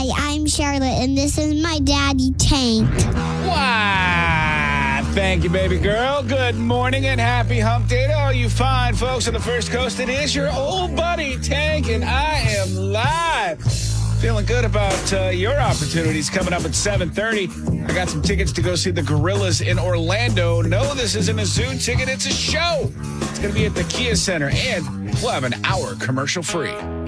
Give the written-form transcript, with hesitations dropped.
Hi, I'm Charlotte, and this is my daddy, Tank. Why? Thank you, baby girl. Good morning and happy hump day to all you fine folks on the First Coast. It is your old buddy, Tank, and I am live. Feeling good about your opportunities coming up at 7:30. I got some tickets to go see the Gorillas in Orlando. No, this isn't a zoo ticket. It's a show. It's going to be at the Kia Center, and we'll have an hour commercial free.